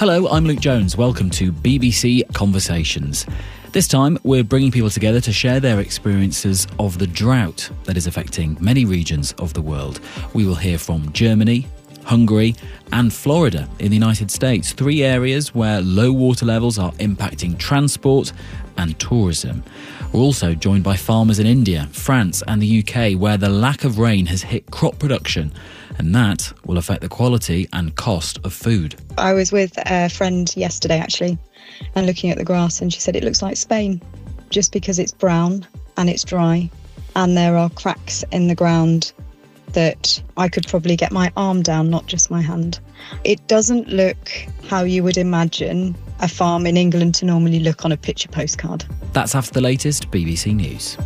Hello, I'm Luke Jones. Welcome to BBC Conversations. This time, we're bringing people together to share their experiences of the drought that is affecting many regions of the world. We will hear from Germany, Hungary and Florida in the United States, three areas where low water levels are impacting transport and tourism. We're also joined by farmers in India, France and the UK, where the lack of rain has hit crop production, and that will affect the quality and cost of food. I was with a friend yesterday, actually, and looking at the grass, and she said it looks like Spain, just because it's brown and it's dry, and there are cracks in the ground that I could probably get my arm down, not just my hand. It doesn't look how you would imagine a farm in England to normally look on a picture postcard. That's after the latest BBC News.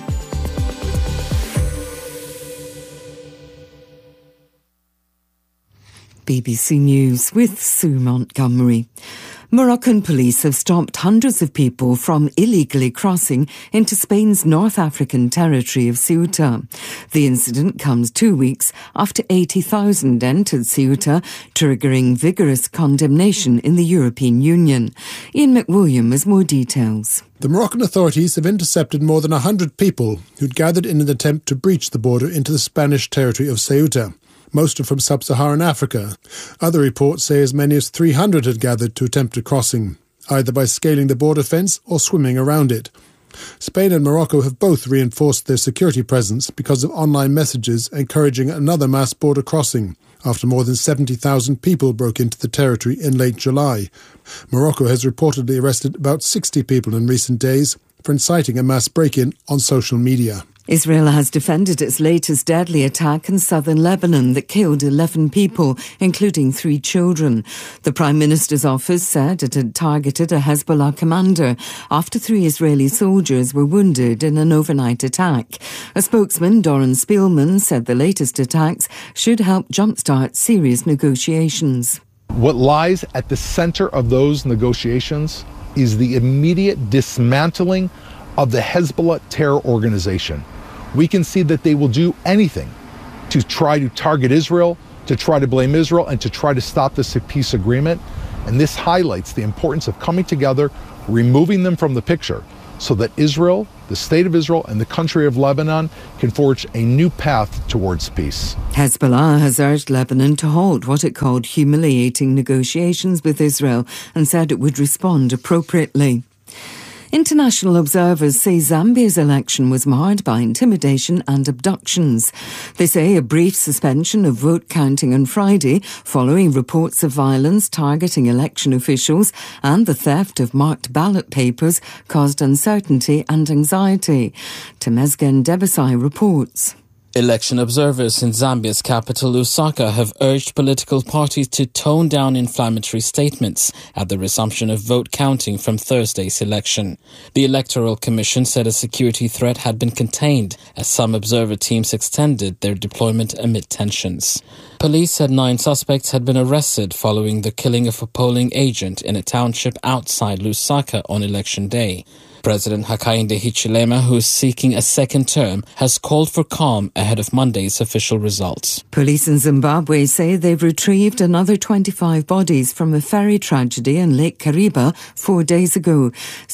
BBC News with Sue Montgomery. Moroccan police have stopped hundreds of people from illegally crossing into Spain's North African territory of Ceuta. The incident comes 2 weeks after 80,000 entered Ceuta, triggering vigorous condemnation in the European Union. Ian McWilliam has more details. The Moroccan authorities have intercepted more than 100 people who'd gathered in an attempt to breach the border into the Spanish territory of Ceuta. Most are from sub-Saharan Africa. Other reports say as many as 300 had gathered to attempt a crossing, either by scaling the border fence or swimming around it. Spain and Morocco have both reinforced their security presence because of online messages encouraging another mass border crossing, after more than 70,000 people broke into the territory in late July. Morocco has reportedly arrested about 60 people in recent days for inciting a mass break-in on social media. Israel has defended its latest deadly attack in southern Lebanon that killed 11 people, including 3 children. The Prime Minister's office said it had targeted a Hezbollah commander after 3 Israeli soldiers were wounded in an overnight attack. A spokesman, Doron Spielman, said the latest attacks should help jumpstart serious negotiations. What lies at the center of those negotiations is the immediate dismantling of the Hezbollah terror organization. We can see that they will do anything to try to target Israel, to try to blame Israel, and to try to stop this peace agreement. And this highlights the importance of coming together, removing them from the picture, so that Israel, the state of Israel, and the country of Lebanon can forge a new path towards peace. Hezbollah has urged Lebanon to halt what it called humiliating negotiations with Israel and said it would respond appropriately. International observers say Zambia's election was marred by intimidation and abductions. They say a brief suspension of vote counting on Friday, following reports of violence targeting election officials and the theft of marked ballot papers, caused uncertainty and anxiety. Temesgen Debesai reports. Election observers in Zambia's capital, Lusaka, have urged political parties to tone down inflammatory statements at the resumption of vote counting from Thursday's election. The Electoral Commission said a security threat had been contained as some observer teams extended their deployment amid tensions. Police said 9 suspects had been arrested following the killing of a polling agent in a township outside Lusaka on election day. President Hakainde Hichilema, who is seeking a second term, has called for calm ahead of Monday's official results. Police in Zimbabwe say they've retrieved another 25 bodies from a ferry tragedy in Lake Kariba 4 days ago.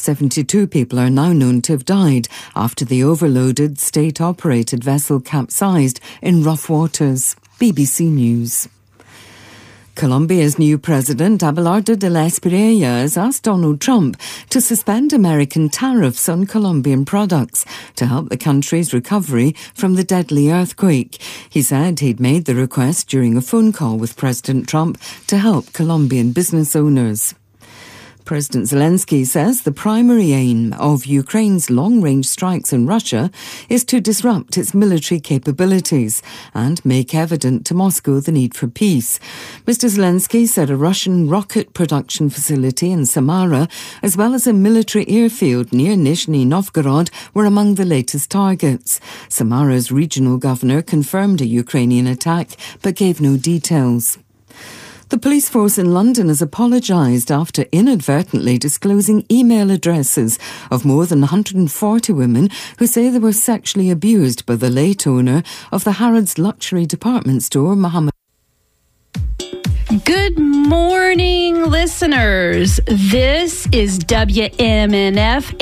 72 people are now known to have died after the overloaded state-operated vessel capsized in rough waters. BBC News. Colombia's new president, Abelardo de la Espriella, has asked Donald Trump to suspend American tariffs on Colombian products to help the country's recovery from the deadly earthquake. He said he'd made the request during a phone call with President Trump to help Colombian business owners. President Zelensky says the primary aim of Ukraine's long-range strikes in Russia is to disrupt its military capabilities and make evident to Moscow the need for peace. Mr. Zelensky said a Russian rocket production facility in Samara, as well as a military airfield near Nizhny Novgorod, were among the latest targets. Samara's regional governor confirmed a Ukrainian attack, but gave no details. The police force in London has apologised after inadvertently disclosing email addresses of more than 140 women who say they were sexually abused by the late owner of the Harrods luxury department store, Mohammed. Good morning, listeners. This is WMNF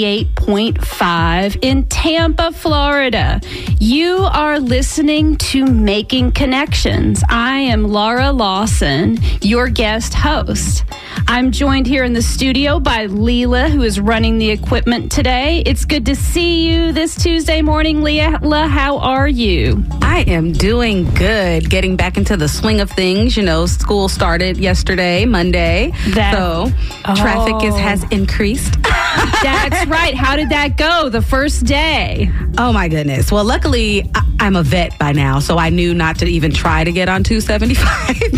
88.5 in Tampa, Florida. You are listening to Making Connections. I am Laura Lawson, your guest host. I'm joined here in the studio by Leela, who is running the equipment today. It's good to see you this Tuesday morning, Leela. How are you? I am doing good. Getting back into the swing of things. You know, school started yesterday, Monday. Traffic has increased. That's right. How did that go the first day? Oh, my goodness. Well, luckily, I'm a vet by now, so I knew not to even try to get on 275.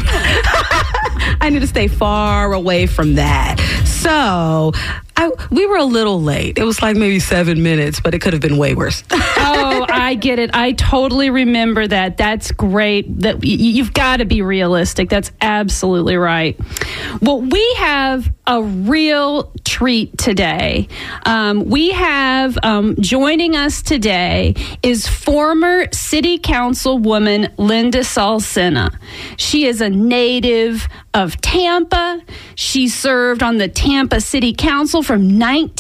I need to stay far away from that. So we were a little late. It was like maybe 7 minutes, but it could have been way worse. Oh, I get it. I totally remember that. That's great. That you've got to be realistic. That's absolutely right. Well, we have a real treat today. We have joining us today is former City Councilwoman Linda Salsina. She is a native of Tampa. She served on the Tampa City Council from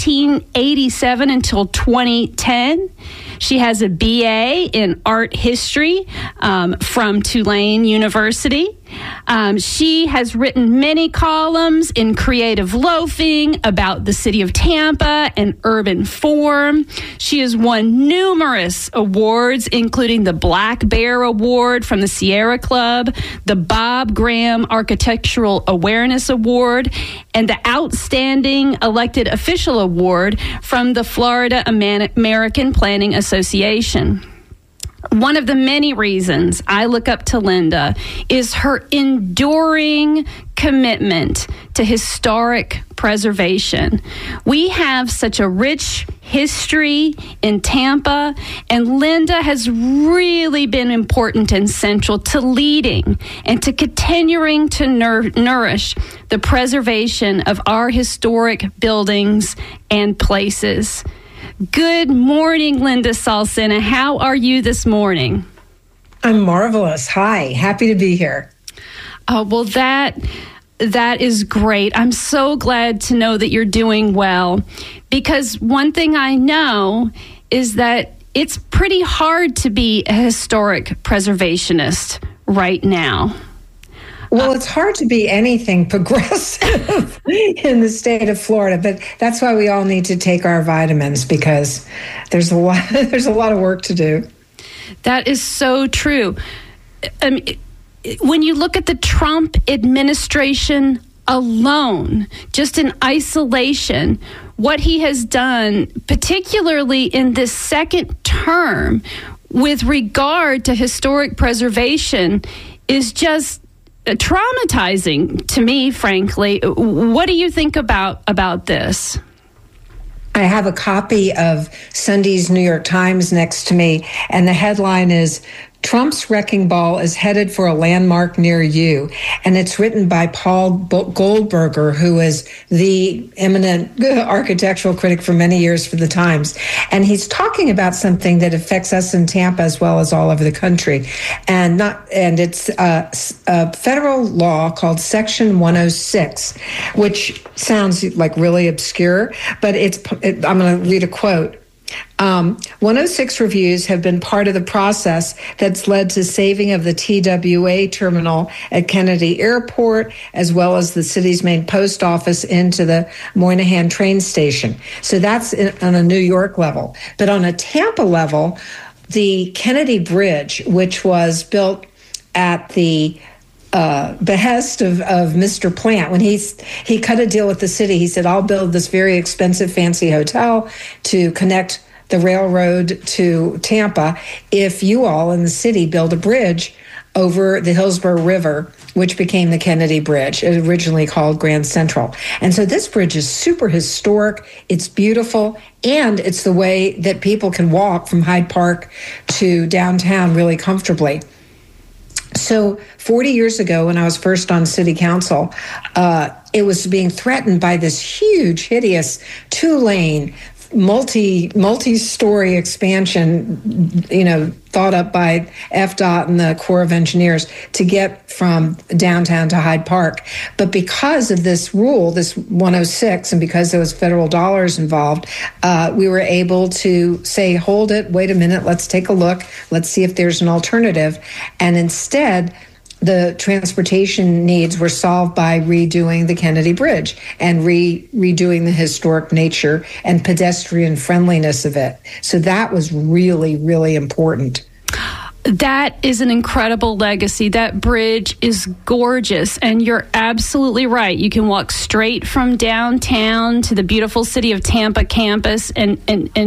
1987 until 2010. She has a BA in art history from Tulane University. She has written many columns in Creative Loafing about the city of Tampa and urban form. She has won numerous awards, including the Black Bear Award from the Sierra Club, the Bob Graham Architectural Awareness Award, and the Outstanding Elected Official Award from the Florida American Planning Association. One of the many reasons I look up to Linda is her enduring commitment to historic preservation. We have such a rich history in Tampa, and Linda has really been important and central to leading and to continuing to nourish the preservation of our historic buildings and places. Good morning, Linda Salsina. How are you this morning? I'm marvelous. Hi, happy to be here. Well, that is great. I'm so glad to know that you're doing well, because one thing I know is that it's pretty hard to be a historic preservationist right now. Well, it's hard to be anything progressive in the state of Florida, but that's why we all need to take our vitamins, because there's a lot of work to do. That is so true. When you look at the Trump administration alone, just in isolation, what he has done, particularly in this second term, with regard to historic preservation, is just traumatizing to me, frankly. What do you think about this? I have a copy of Sunday's New York Times next to me, and the headline is, Trump's Wrecking Ball is headed for a landmark near you. And it's written by Paul Goldberger, who is the eminent architectural critic for many years for the Times. And he's talking about something that affects us in Tampa as well as all over the country. And it's a federal law called Section 106, which sounds like really obscure, but I'm going to read a quote. 106 reviews have been part of the process that's led to saving of the TWA terminal at Kennedy Airport, as well as the city's main post office into the Moynihan train station. So that's on a New York level. But on a Tampa level, the Kennedy Bridge, which was built at the behest of Mr. Plant, when he cut a deal with the city, he said, I'll build this very expensive, fancy hotel to connect the railroad to Tampa if you all in the city build a bridge over the Hillsborough River, which became the Kennedy Bridge, originally called Grand Central. And so this bridge is super historic, it's beautiful, and it's the way that people can walk from Hyde Park to downtown really comfortably. So 40 years ago, when I was first on city council, it was being threatened by this huge, hideous 2-lane multi-story expansion, thought up by FDOT and the Corps of Engineers to get from downtown to Hyde Park. But because of this rule, this 106, and because there was federal dollars involved, we were able to say, hold it, wait a minute, let's take a look, let's see if there's an alternative. And instead, the transportation needs were solved by redoing the Kennedy Bridge and redoing the historic nature and pedestrian friendliness of it. So that was really, really important. That is an incredible legacy. That bridge is gorgeous, and you're absolutely right. You can walk straight from downtown to the beautiful city of Tampa campus and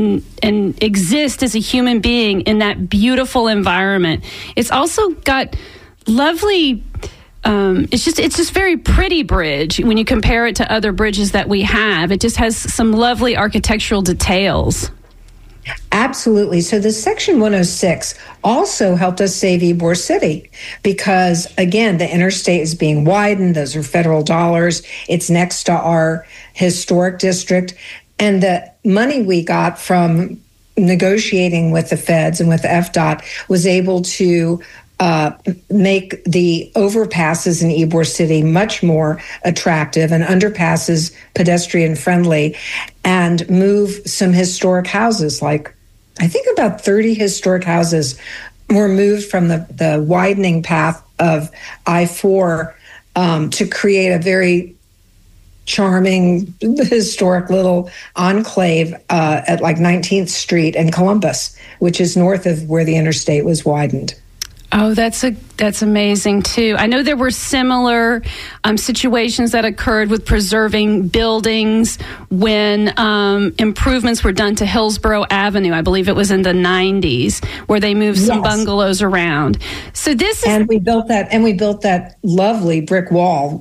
exist as a human being in that beautiful environment. It's also got lovely, it's just very pretty bridge when you compare it to other bridges that we have. It just has some lovely architectural details. Absolutely. So the Section 106 also helped us save Ybor City because, again, the interstate is being widened. Those are federal dollars. It's next to our historic district. And the money we got from negotiating with the feds and with FDOT was able to make the overpasses in Ybor City much more attractive and underpasses pedestrian friendly, and move some historic houses. Like, I think about 30 historic houses were moved from the widening path of I-4 to create a very charming historic little enclave at like 19th Street in Columbus, which is north of where the interstate was widened. Oh, that's amazing too. I know there were similar situations that occurred with preserving buildings when improvements were done to Hillsborough Avenue. I believe it was in the 90s, where they moved some bungalows around. So this is, and we built that lovely brick wall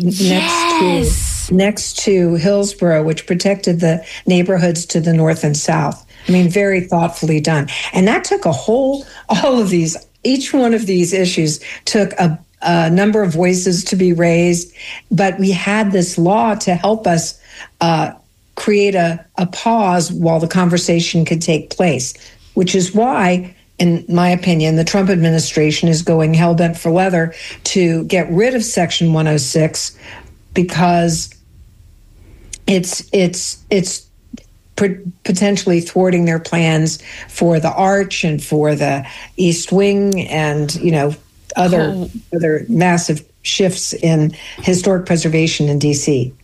next to Hillsborough, which protected the neighborhoods to the north and south. I mean, very thoughtfully done. And that took each one of these issues took a number of voices to be raised, but we had this law to help us create a pause while the conversation could take place, which is why, in my opinion, the Trump administration is going hell-bent for leather to get rid of Section 106, because it's potentially thwarting their plans for the Arch and for the East Wing and, other massive shifts in historic preservation in D.C.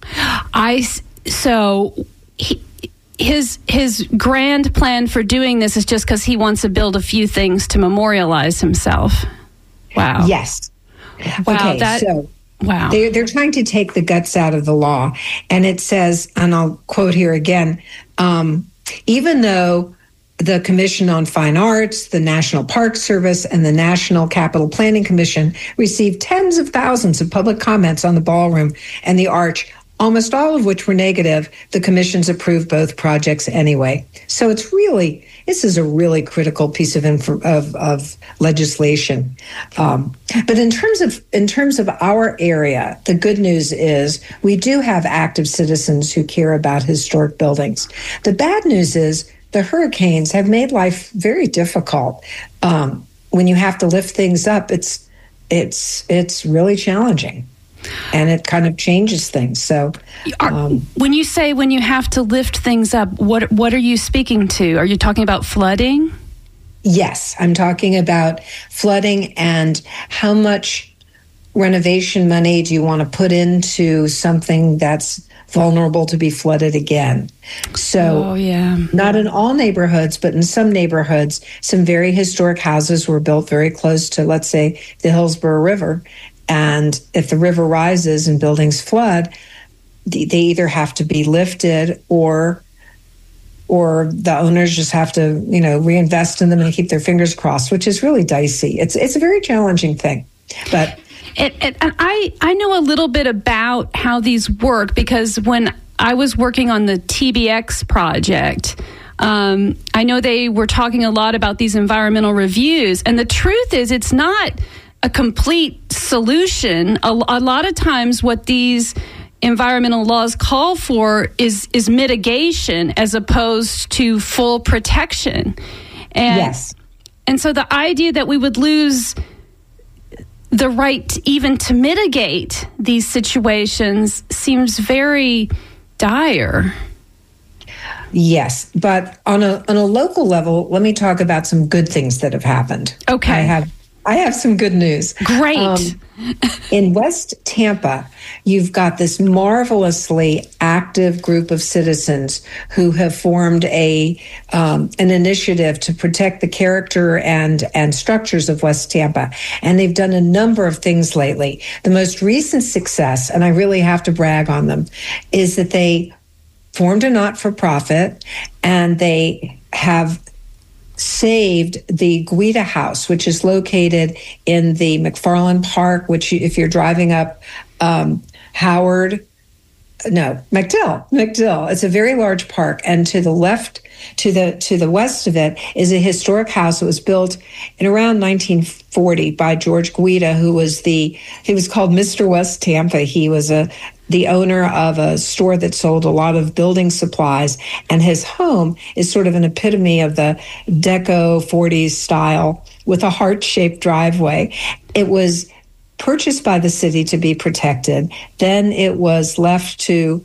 His grand plan for doing this is just because he wants to build a few things to memorialize himself. Wow. Yes. Wow. Okay, wow. They're trying to take the guts out of the law. And it says, and I'll quote here again, even though the Commission on Fine Arts, the National Park Service, and the National Capital Planning Commission received tens of thousands of public comments on the ballroom and the Arch, almost all of which were negative, the commissions approved both projects anyway. So this is a really critical piece of legislation. But in terms of our area, the good news is we do have active citizens who care about historic buildings. The bad news is the hurricanes have made life very difficult. When you have to lift things up, it's really challenging. And it kind of changes things. So, when you say when you have to lift things up, what are you speaking to? Are you talking about flooding? Yes, I'm talking about flooding and how much renovation money do you want to put into something that's vulnerable to be flooded again. So, not in all neighborhoods, but in some neighborhoods, some very historic houses were built very close to, let's say, the Hillsborough River. And if the river rises and buildings flood, they either have to be lifted or the owners just have to, reinvest in them and keep their fingers crossed, which is really dicey. It's a very challenging thing. But I know a little bit about how these work, because when I was working on the TBX project, I know they were talking a lot about these environmental reviews. And the truth is, it's not a complete solution. A lot of times what these environmental laws call for is mitigation as opposed to full protection. And, yes. And so the idea that we would lose the right even to mitigate these situations seems very dire. Yes, but on a local level, let me talk about some good things that have happened. Okay. I have some good news. Great. In West Tampa, you've got this marvelously active group of citizens who have formed an initiative to protect the character and structures of West Tampa. And they've done a number of things lately. The most recent success, and I really have to brag on them, is that they formed a not-for-profit and they have saved the Guida House, which is located in the McFarland Park, which if you're driving up MacDill. It's a very large park. And to the left, to the west of it is a historic house that was built in around 1940 by George Guida, he was called Mr. West Tampa. He was the owner of a store that sold a lot of building supplies, and his home is sort of an epitome of the Deco 40s style with a heart-shaped driveway. It was purchased by the city to be protected. Then it was left to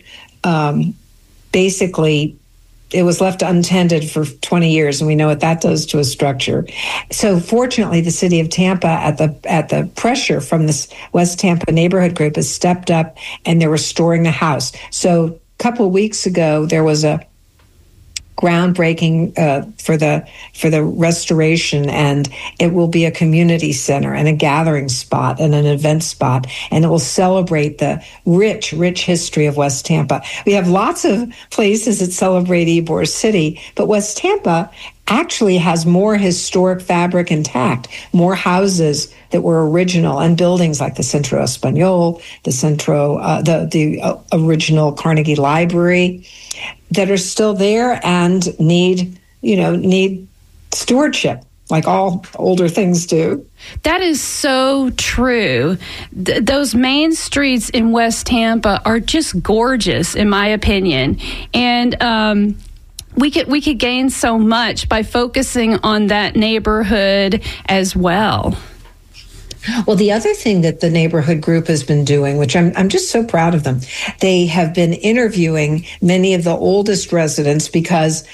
it was left untended for 20 years, and we know what that does to a structure. So fortunately, the city of Tampa, at the pressure from this West Tampa neighborhood group, has stepped up, and they're restoring the house. So a couple of weeks ago, there was a groundbreaking for the restoration, and it will be a community center and a gathering spot and an event spot, and it will celebrate the rich history of West Tampa. We have lots of places that celebrate Ybor City, but West Tampa actually has more historic fabric intact, more houses that were original, and buildings like the Centro Español, the original Carnegie Library, that are still there and need stewardship, like all older things do. That is so true. Those main streets in West Tampa are just gorgeous, in my opinion, and we could gain so much by focusing on that neighborhood as well. Well, the other thing that the neighborhood group has been doing, which I'm just so proud of them, they have been interviewing many of the oldest residents because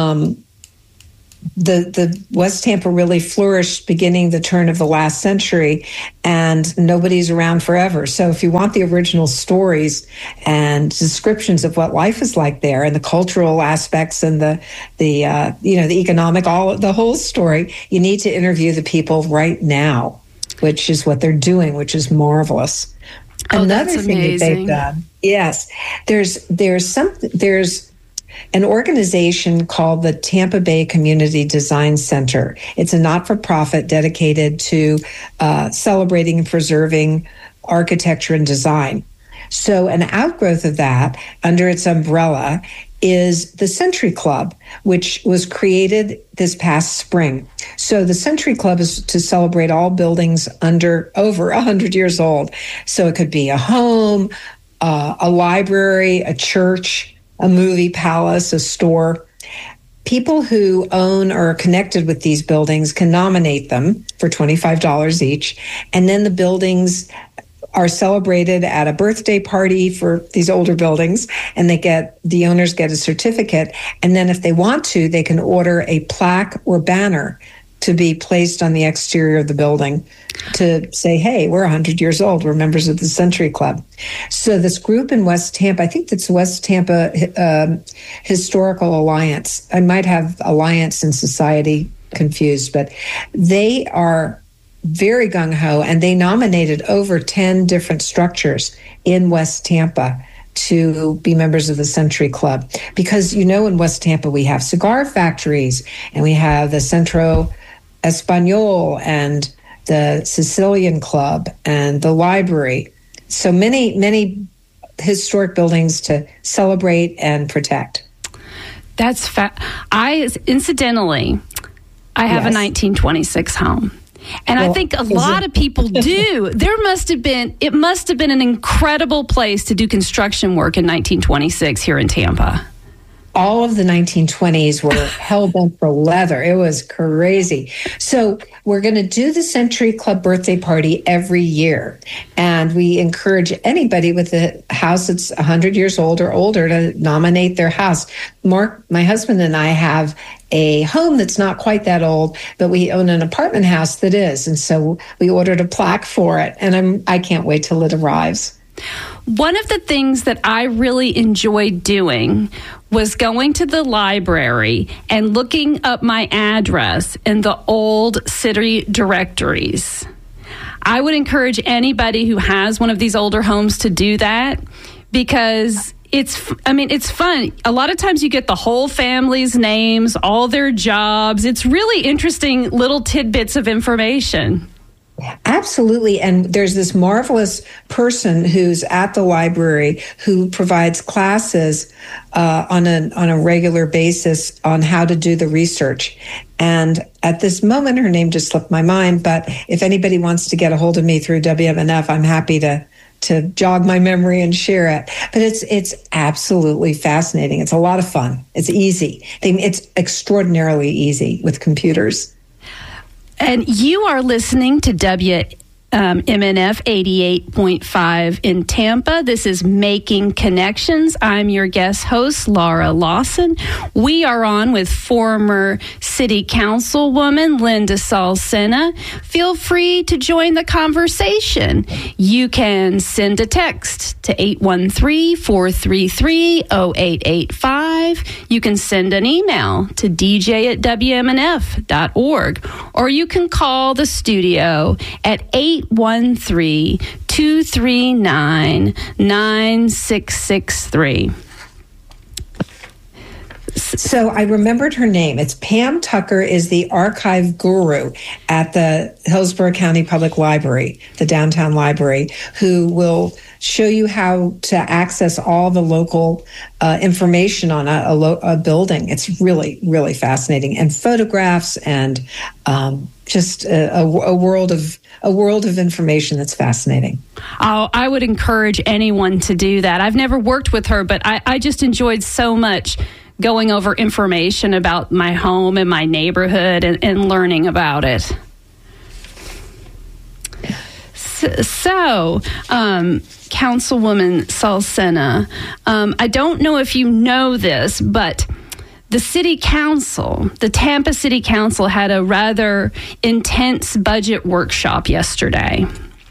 the West Tampa really flourished beginning the turn of the last century, and nobody's around forever. So if you want the original stories and descriptions of what life is like there, and the cultural aspects and the economic, the whole story, you need to interview the people right now, which is what they're doing, which is marvelous. Another thing that they've done, yes, there's an organization called the Tampa Bay Community Design Center. It's a not-for-profit dedicated to celebrating and preserving architecture and design. So an outgrowth of that, under its umbrella, is the Century Club, which was created this past spring. So the Century Club is to celebrate all buildings over 100 years old. So it could be a home, a library, a church, a movie palace, a store. People who own or are connected with these buildings can nominate them for $25 each. And then the buildings are celebrated at a birthday party for these older buildings, and the owners get a certificate. And then if they want to, they can order a plaque or banner to be placed on the exterior of the building to say, hey, we're 100 years old. We're members of the Century Club. So this group in West Tampa, I think that's West Tampa Historical Alliance. I might have Alliance and Society confused, but they are very gung-ho, and they nominated over 10 different structures in West Tampa to be members of the Century Club. Because, in West Tampa, we have cigar factories, and we have the Centro Español and the Sicilian Club and the library. So many historic buildings to celebrate and protect. That's incidentally, I have a 1926 home. And I think a lot of people do. It must have been an incredible place to do construction work in 1926 here in Tampa. All of the 1920s were hell-bent for leather. It was crazy. So we're going to do the Century Club birthday party every year. And we encourage anybody with a house that's 100 years old or older to nominate their house. Mark, my husband, and I have a home that's not quite that old, but we own an apartment house that is. And so we ordered a plaque for it. And I can't wait till it arrives. One of the things that I really enjoyed doing was going to the library and looking up my address in the old city directories. I would encourage anybody who has one of these older homes to do that, because it's fun. A lot of times you get the whole family's names, all their jobs. It's really interesting little tidbits of information. Absolutely. And there's this marvelous person who's at the library who provides classes on a regular basis on how to do the research. And at this moment, her name just slipped my mind. But if anybody wants to get a hold of me through WMNF, I'm happy to jog my memory and share it. But it's absolutely fascinating. It's a lot of fun. It's easy. It's extraordinarily easy with computers. And you are listening to WMNF 88.5 in Tampa. This is Making Connections. I'm your guest host, Laura Lawson. We are on with former City Councilwoman Linda Salcina. Feel free to join the conversation. You can send a text to 813-433-0885. You can send an email to dj@wmnf.org, or you can call the studio at 813-239-9663. So I remembered her name. It's Pam Tucker, is the archive guru at the Hillsborough County Public Library, the downtown library, who will show you how to access all the local information on a building. It's really, really fascinating, and photographs, and just a world of information that's fascinating. Oh, I would encourage anyone to do that. I've never worked with her, but I just enjoyed so much going over information about my home and my neighborhood and learning about it. So, Councilwoman Salcina, I don't know if you know this, but the City Council, the Tampa City Council, had a rather intense budget workshop yesterday.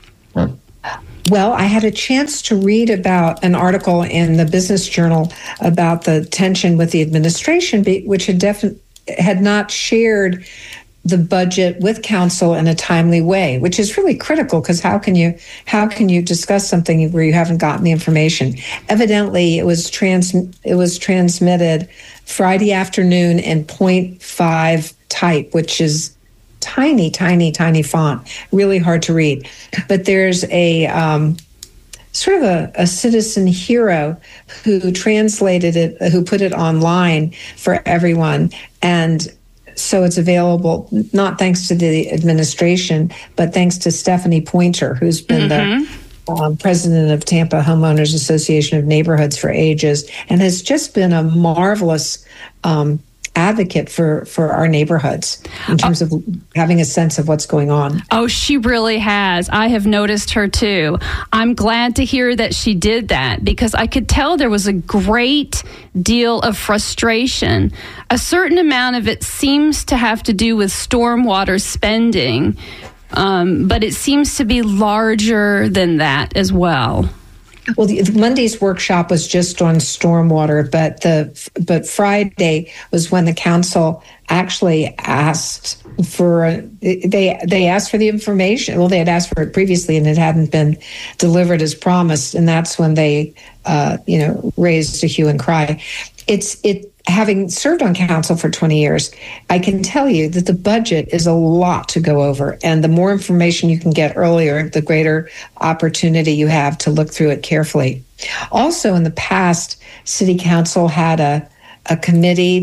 Well, I had a chance to read about an article in the Business Journal about the tension with the administration, which had not shared the budget with council in a timely way, which is really critical, because how can you discuss something where you haven't gotten the information? Evidently, it was transmitted Friday afternoon in 0.5 type, which is tiny, tiny, tiny font, really hard to read. But there's a sort of a citizen hero who translated it, who put it online for everyone. And so it's available, not thanks to the administration, but thanks to Stephanie Pointer, who's been the president of Tampa Homeowners Association of Neighborhoods for ages, and has just been a marvelous advocate for our neighborhoods in terms of having a sense of what's going on. Oh, she really has. I have noticed her too. I'm glad to hear that she did that, because I could tell there was a great deal of frustration. A certain amount of it seems to have to do with stormwater spending, but it seems to be larger than that as well. Well, Monday's workshop was just on stormwater, but Friday was when the council actually asked for they asked for the information. Well, they had asked for it previously, and it hadn't been delivered as promised, and that's when they raised a hue and cry. Having served on council for 20 years, I can tell you that the budget is a lot to go over. And the more information you can get earlier, the greater opportunity you have to look through it carefully. Also, in the past, City Council had a committee that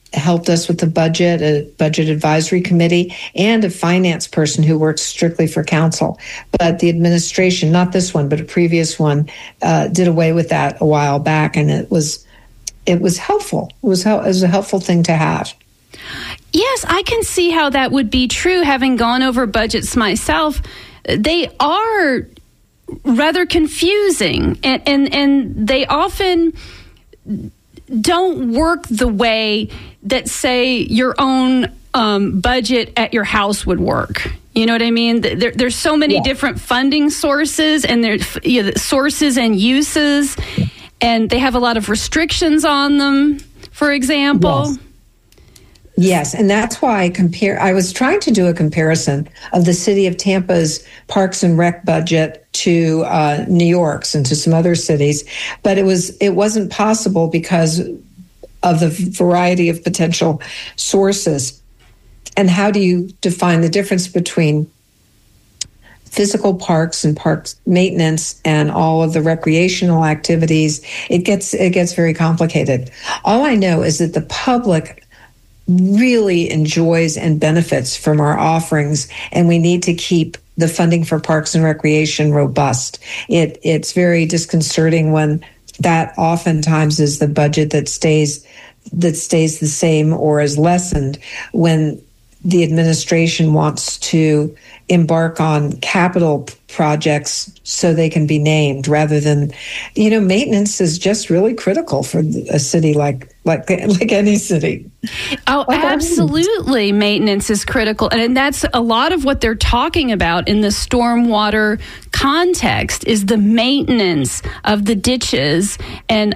helped us with the budget, a budget advisory committee, and a finance person who works strictly for council. But the administration, not this one, but a previous one, did away with that a while back, and it was helpful. It was a helpful thing to have. Yes, I can see how that would be true. Having gone over budgets myself, they are rather confusing, and they often don't work the way that, say, your own budget at your house would work. You know what I mean? There's so many different funding sources, and there's sources and uses, and they have a lot of restrictions on them, for example. Yes, and that's why I was trying to do a comparison of the city of Tampa's Parks and Rec budget to New York's and to some other cities, but it wasn't possible because of the variety of potential sources. And how do you define the difference between physical parks and parks maintenance and all of the recreational activities? It gets very complicated. All I know is that the public really enjoys and benefits from our offerings, and we need to keep the funding for parks and recreation robust. It's very disconcerting when that oftentimes is the budget that stays the same or is lessened when the administration wants to embark on capital projects so they can be named rather than, maintenance is just really critical for a city like any city. Oh, absolutely. Maintenance is critical. And that's a lot of what they're talking about in the stormwater context is the maintenance of the ditches and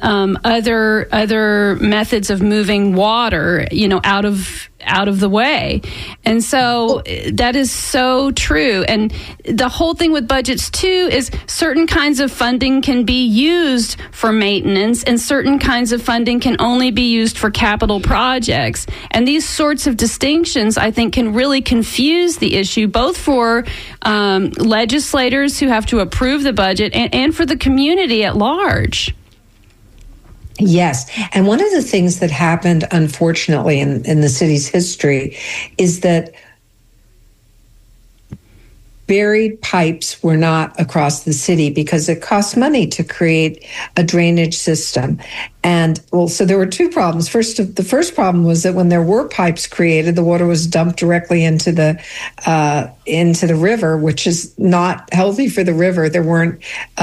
other methods of moving water, out of the way. And so that is so true. And the whole thing with budgets too is certain kinds of funding can be used for maintenance and certain kinds of funding can only be used for capital projects. And these sorts of distinctions, I think, can really confuse the issue, both for legislators who have to approve the budget and for the community at large. Yes. And one of the things that happened, unfortunately, in the city's history is that buried pipes were not across the city because it costs money to create a drainage system. And so there were two problems. The first problem was that when there were pipes created, the water was dumped directly into the river, which is not healthy for the river. There weren't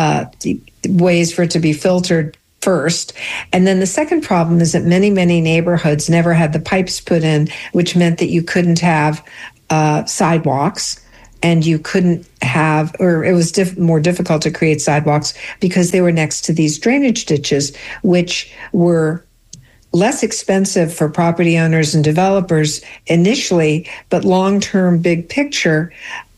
ways for it to be filtered first. And then the second problem is that many, many neighborhoods never had the pipes put in, which meant that you couldn't have sidewalks. And you couldn't have, or it was more difficult to create sidewalks because they were next to these drainage ditches, which were less expensive for property owners and developers initially, but long-term, big picture,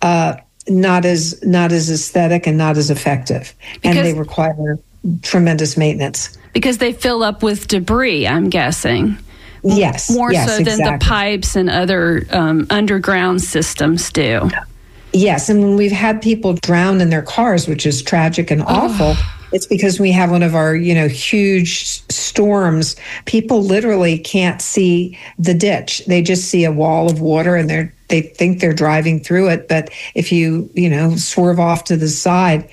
not as aesthetic and not as effective. And they require tremendous maintenance. Because they fill up with debris, I'm guessing. Yes. More so than exactly. the pipes and other underground systems do. Yes, and when we've had people drown in their cars, which is tragic and awful, it's because we have one of our, huge storms. People literally can't see the ditch. They just see a wall of water and they think they're driving through it. But if you, swerve off to the side,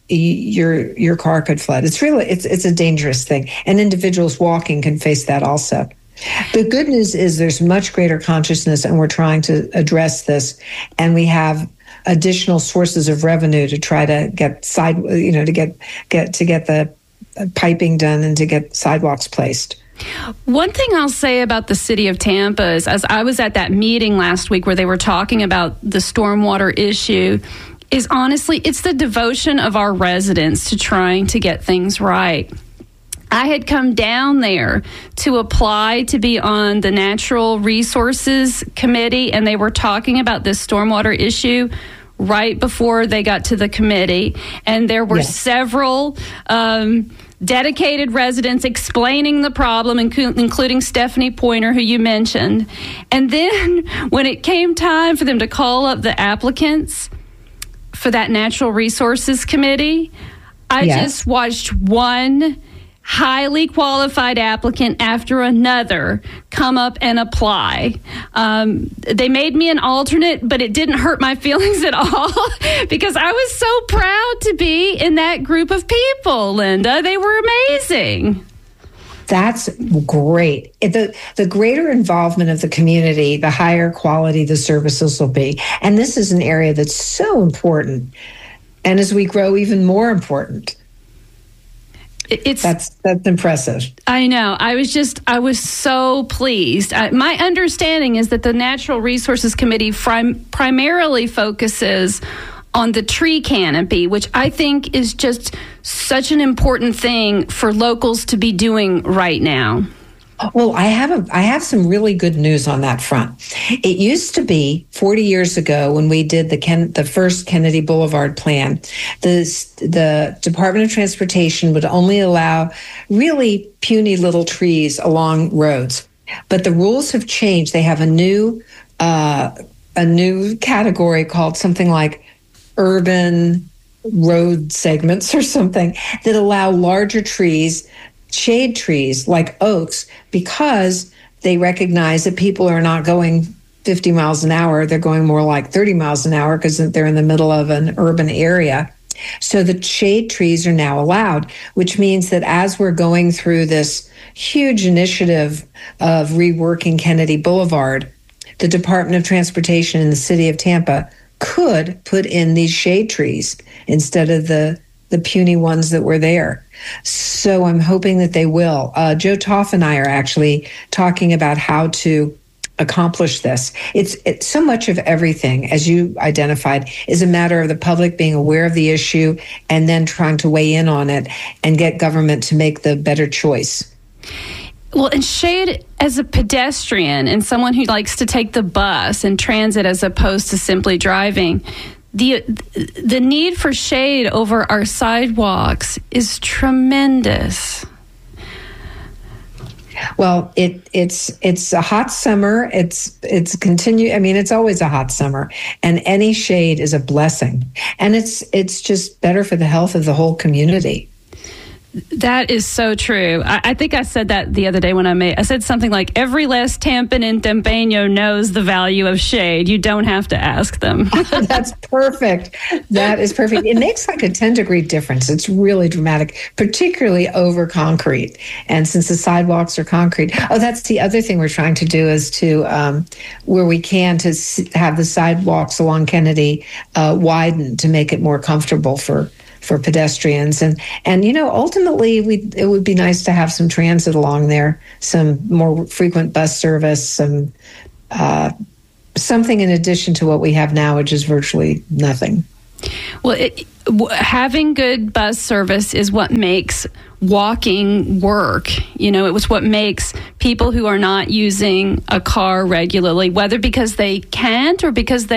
your car could flood. It's a dangerous thing. And individuals walking can face that also. The good news is there's much greater consciousness, and we're trying to address this. And we have additional sources of revenue to try to get to get the piping done and to get sidewalks placed. One thing I'll say about the city of Tampa is, as I was at that meeting last week where they were talking about the stormwater issue, is honestly, it's the devotion of our residents to trying to get things right. I had come down there to apply to be on the Natural Resources Committee, and they were talking about this stormwater issue right before they got to the committee. And there were several dedicated residents explaining the problem, including Stephanie Pointer, who you mentioned. And then when it came time for them to call up the applicants for that Natural Resources Committee, I just watched one highly qualified applicant after another come up and apply. They made me an alternate, but it didn't hurt my feelings at all because I was so proud to be in that group of people, Linda. They were amazing. That's great. The greater involvement of the community, the higher quality the services will be. And this is an area that's so important. And as we grow, even more important. That's impressive. I know. I was so pleased. My understanding is that the Natural Resources Committee primarily focuses on the tree canopy, which I think is just such an important thing for locals to be doing right now. Well, I have some really good news on that front. It used to be 40 years ago when we did the first Kennedy Boulevard plan, the Department of Transportation would only allow really puny little trees along roads. But the rules have changed. They have a new category called something like urban road segments or something that allow larger trees, shade trees like oaks, because they recognize that people are not going 50 miles an hour. They're going more like 30 miles an hour because they're in the middle of an urban area. So the shade trees are now allowed, which means that as we're going through this huge initiative of reworking Kennedy Boulevard, the Department of Transportation in the city of Tampa could put in these shade trees instead of the puny ones that were there. So I'm hoping that they will. Joe Toff and I are actually talking about how to accomplish this. It's so much of everything, as you identified, is a matter of the public being aware of the issue and then trying to weigh in on it and get government to make the better choice. Well, and shade as a pedestrian and someone who likes to take the bus and transit as opposed to simply driving, the need for shade over our sidewalks is tremendous. Well, it's a hot summer. It's always a hot summer, and any shade is a blessing, and it's just better for the health of the whole community. That is so true. I think I said that the other day when I said something like, every West Tampan and Tempeño knows the value of shade. You don't have to ask them. That's perfect. That is perfect. It makes like a 10-degree difference. It's really dramatic, particularly over concrete. And since the sidewalks are concrete. Oh, that's the other thing we're trying to do is to, where we can, to have the sidewalks along Kennedy widen to make it more comfortable for pedestrians. And ultimately it would be nice to have some transit along there, some more frequent bus service, some something in addition to what we have now, which is virtually nothing. Well, having good bus service is what makes walking work. It was what makes people who are not using a car regularly, whether because they can't or because they